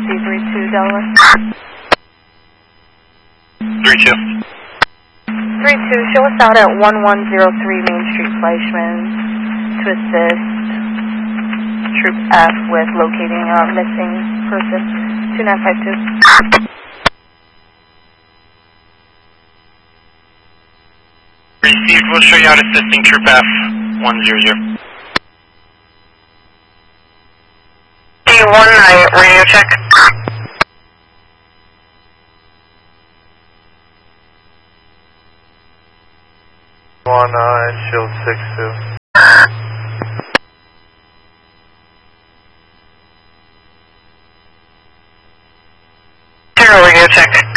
C32 Delaware. 32. 32, show us out at 1103 Main Street, Fleischman, to assist Troop F with locating a missing person, 2952. Received, we'll show you out assisting Troop F, 100. A19, radio check. Shield 62. Zero radio check.